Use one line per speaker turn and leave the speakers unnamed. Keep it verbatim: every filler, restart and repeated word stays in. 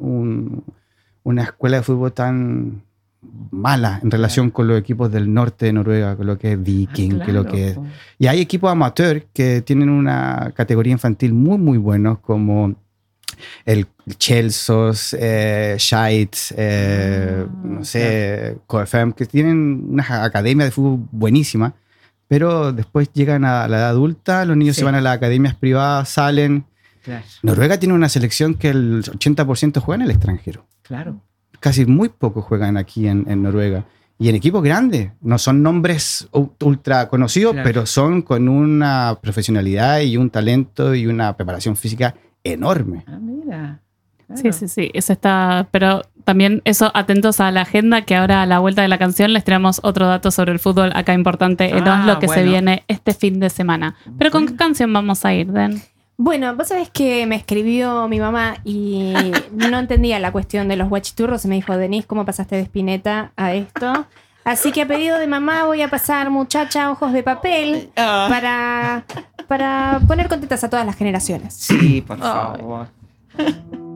un, una escuela de fútbol tan mala en relación claro. con los equipos del norte de Noruega, con lo que es Viking, ah, claro. que lo que es. Y hay equipos amateur que tienen una categoría infantil muy, muy buenos, como el Chelsea, eh, Scheidt, eh, ah, no sé, claro. K F M, que tienen unas academias de fútbol buenísimas, pero después llegan a la edad adulta, los niños sí. se van a las academias privadas, salen. Claro. Noruega tiene una selección que el ochenta por ciento juega en el extranjero.
Claro.
Casi muy pocos juegan aquí en, en Noruega. Y en equipos grandes. No son nombres ultra conocidos, claro. pero son con una profesionalidad y un talento y una preparación física enorme.
Ah, mira.
Claro. Sí, sí, sí. Eso está. Pero también eso, atentos a la agenda, que ahora a la vuelta de la canción les traemos otro dato sobre el fútbol acá importante en ah, Oslo, que bueno. se viene este fin de semana. Pero ¿con qué canción vamos a ir, Den?
Bueno, vos sabés que me escribió mi mamá y no entendía la cuestión de los guachiturros. Y me dijo, Denise, ¿cómo pasaste de Spinetta a esto? Así que a pedido de mamá voy a pasar Muchacha Ojos de Papel oh. para, para poner contentas a todas las generaciones.
Sí, por favor. Oh.